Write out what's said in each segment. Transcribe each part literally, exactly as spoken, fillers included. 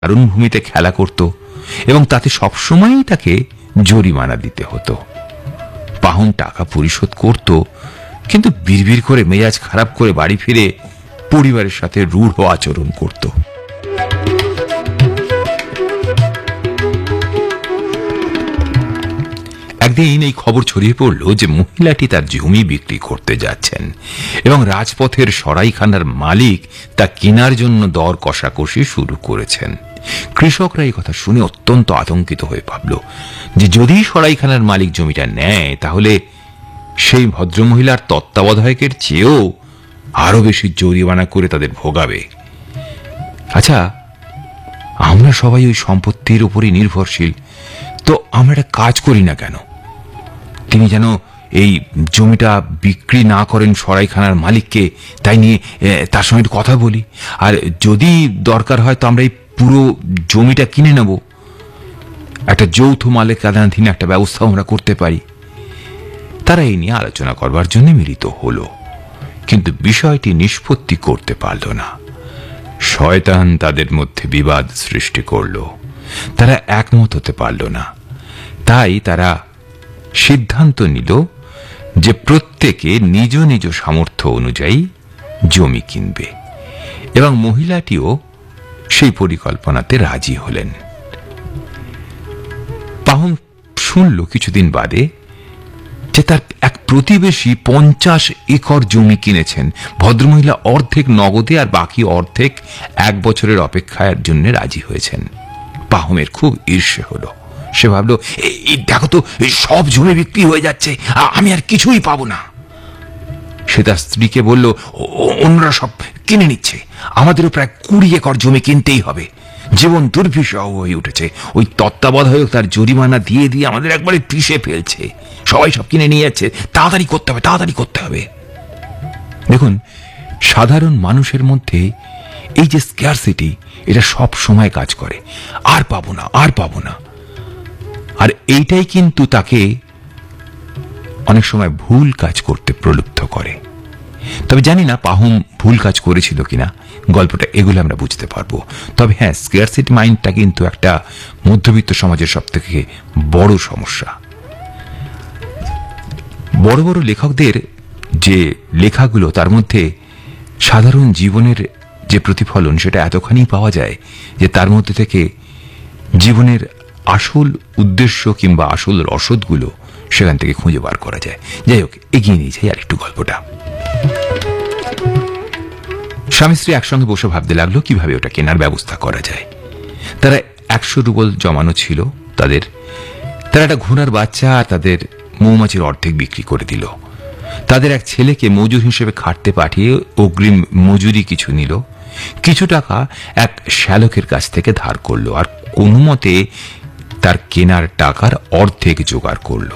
দারুণ ভূমিতে খেলা করত এবং তাতে সবসময়ই তাকে জরিমানা দিতে হতো। পাহুন টাকা পরিশোধ করত, কিন্তু বিড়বিড় করে মেজাজ খারাপ করে বাড়ি ফিরে পরিবারের সাথে রূঢ় আচরণ করত। একদিন এই খবর ছড়িয়ে পড়ল যে মহিলাটি তার জমি বিক্রি করতে যাচ্ছেন এবং রাজপথের সরাইখানার মালিক তা কেনার জন্য দর কষাকষি শুরু করেছেন। কৃষকরা এই কথা শুনে অত্যন্ত আতঙ্কিত হয়ে ভাবল যে যদি সরাইখানার মালিক জমিটা নেয় তাহলে সেই ভদ্রমহিলার তত্ত্বাবধায়কের চেয়েও আরো বেশি জরিমানা করে তাদের ভোগাবে। আচ্ছা, আমরা সবাই ওই সম্পত্তির উপরই নির্ভরশীল, তো আমরা একটা কাজ করি না কেন? তিনি যেন এই জমিটা বিক্রি না করেন সরাইখানার মালিককে, তাই নিয়ে তার সঙ্গে কথা বলি, আর যদি দরকার হয় তো আমরা এই পুরো জমিটা কিনে নেব। একটা যৌথ মালিকানাধীন একটা ব্যবস্থা আমরা করতে পারি। তারা এই নিয়ে আলোচনা করবার জন্য মিলিত হলো, কিন্তু বিষয়টি নিষ্পত্তি করতে পারল না। শয়তান তাদের মধ্যে বিবাদ সৃষ্টি করল। তারা একমত হতে পারল না। তাই তারা সিদ্ধান্ত নিল যে প্রত্যেকে নিজ নিজ সামর্থ্য অনুযায়ী জমি কিনবে, এবং মহিলাটিও সেই পরিকল্পনাতে রাজি হলেন। পাহুন শুনল কিছুদিন বাদে যে তার এক প্রতিবেশী পঞ্চাশ একর জমি কিনেছেন। ভদ্রমহিলা অর্ধেক নগদে আর বাকি অর্ধেক এক বছরের অপেক্ষার জন্য রাজি হয়েছেন। পাহুমের খুব ঈর্ষে হলো। সে ভাবল, দেখো তো, সব জমি বিক্রি হয়ে যাচ্ছে, আমি আর কিছুই পাবো না। সে তার স্ত্রীকে বলল, অন্যরা সব কিনে নিচ্ছে, আমাদেরও প্রায় কুড়ি একর জমি কিনতেই হবে। জীবন দুর্বিষহ হয়ে উঠেছে। ওই তত্ত্বাবধায়ক তার জরিমানা দিয়ে দিয়ে আমাদের একবারে পিষে ফেলছে। সবাই সব কিনে নিয়ে যাচ্ছে, তাড়াতাড়ি করতে হবে, তাড়াতাড়ি করতে হবে। দেখুন, সাধারণ মানুষের মধ্যে এই যে স্ক্যারসিটি, এটা সব সময় কাজ করে, আর পাবো না, আর পাবো না। আর এইটাই কিন্তু তাকে অনেক সময় ভুল কাজ করতে প্রলুব্ধ করে। তবে জানি না পাহুম ভুল কাজ করেছিল কিনা, গল্পটা এগুলো আমরা বুঝতে পারবো। তবে হ্যাঁ, স্ক্যারসিটি মাইন্ডটা কিন্তু একটা মধ্যবিত্ত সমাজের সব থেকে বড় সমস্যা। বড় বড় লেখকদের যে লেখাগুলো, তার মধ্যে সাধারণ জীবনের যে প্রতিফলন সেটা এতখানি পাওয়া যায় যে তার মধ্যে থেকে জীবনের আসল উদ্দেশ্য কিংবা আসল রসদগুলো সেখান থেকে খুঁজে বার করা যায়। যাই হোক, এগিয়ে নিয়ে যাই আরেকটু গল্পটা। স্বামী স্ত্রী একসঙ্গে বসে ভাবতে লাগলো কিভাবে ওটা কেনার ব্যবস্থা করা যায়। তারা একশো রুবল জমানো ছিল তাদের। তারা একটা ঘোড়ার বাচ্চা আর তাদের মৌমাছির অর্ধেক বিক্রি করে দিল। তাদের এক ছেলেকে মজুর হিসেবে খাটতে পাঠিয়ে অগ্রিম মজুরি কিছু নিল। কিছু টাকা এক শ্যালকের কাছ থেকে ধার করলো, আর কোনো মতে তার কেনার টাকার অর্ধেক জোগাড় করলো।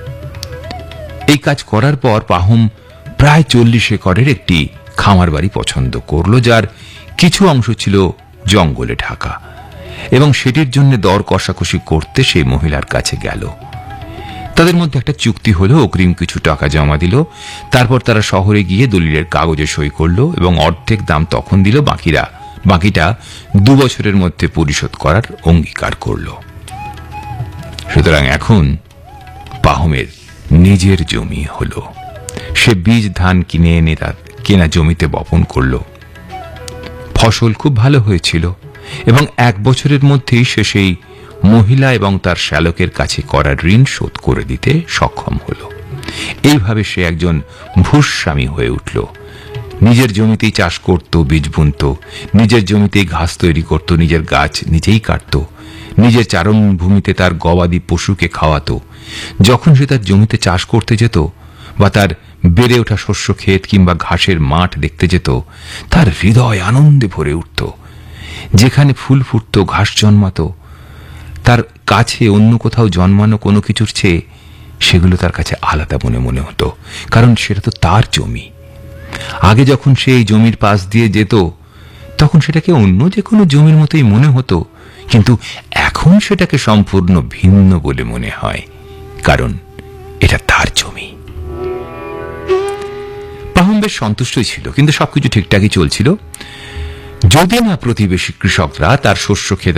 এই কাজ করার পর পাহুম প্রায় চল্লিশ একরের একটি খামার বাড়ি পছন্দ করলো, যার কিছু অংশ ছিল জঙ্গলে ঢাকা, এবং সেটির জন্য দর কষাকষি করতে সেই মহিলার কাছে গেল। তাদের মধ্যে একটা চুক্তি হলো, অগ্রিম কিছু টাকা জমা দিল, তারপর তারা শহরে গিয়ে দলিলের কাগজে সই করলো এবং অর্ধেক দাম তখন দিল, বাকিরা বাকিটা দু বছরের মধ্যে পরিশোধ করার অঙ্গীকার করলো। সুতরাং এখন পাহুমের নিজের জমি হলো। সে বীজ ধান কিনে এনে তার কেনা জমিতে বপন করল। ফসল খুব ভালো হয়েছিল এবং এক বছরের মধ্যেই সে সেই মহিলা এবং তার শ্যালকের কাছে করা ঋণ শোধ করে দিতে সক্ষম হল। এইভাবে সে একজন ভূস্বামী হয়ে উঠল। নিজের জমিতেই চাষ করত, বীজ বুনত, নিজের জমিতেই ঘাস তৈরি করত, নিজের গাছ নিজেই কাটত, নিজের চারণভূমিতে তার গবাদি পশুকে খাওয়াতো। যখন সে তার জমিতে চাষ করতে যেত বা তার বেড়ে ওঠা শস্য ক্ষেত কিংবা ঘাসের মাঠ দেখতে যেত, তার হৃদয় আনন্দে ভরে উঠত। যেখানে ফুল ফুটত, ঘাস জন্মাতো, তার কাছে অন্য কোথাও জন্মানো কোনো কিছুর চেয়ে সেগুলো তার কাছে আলাদা মনে মনে হতো, কারণ সেটা তো তার জমি। আগে যখন সে এই জমির পাশ দিয়ে যেত তখন সেটাকে অন্য যে কোনো জমির মতোই মনে হতো, কিন্তু এখন সেটাকে সম্পূর্ণ ভিন্ন বলে মনে হয়, কারণ এটা তার জমি। পাহুম বেশ সন্তুষ্টই ছিল, কিন্তু সবকিছু ঠিকঠাকই চলছিল। যদি না প্রতিবেশী কৃষকরা তার শস্য খেতে